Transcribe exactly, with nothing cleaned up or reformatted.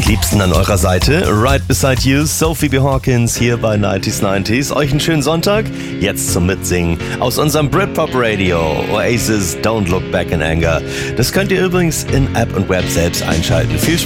Liebsten an eurer Seite, right beside you, Sophie B. Hawkins hier bei neunzig neunzig. Euch einen schönen Sonntag, jetzt zum Mitsingen aus unserem Britpop Radio, Oasis, Don't Look Back in Anger. Das könnt ihr übrigens in App und Web selbst einschalten. Viel Spaß!